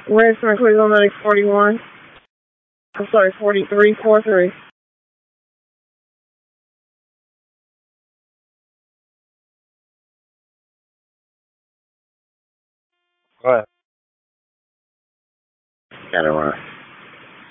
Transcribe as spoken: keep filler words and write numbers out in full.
Ransom Cleveland Medic forty-one. I'm sorry, forty-three forty-three. Go ahead. Got it right.